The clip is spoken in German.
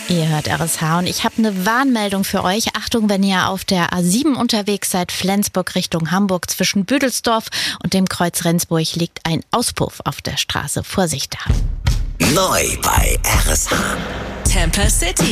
Ihr hört RSH und ich habe eine Warnmeldung für euch. Achtung, wenn ihr auf der A7 unterwegs seid, Flensburg Richtung Hamburg, zwischen Büdelsdorf und dem Kreuz Rendsburg liegt ein Auspuff auf der Straße. Vorsicht da. Neu bei RSH. Tampa City.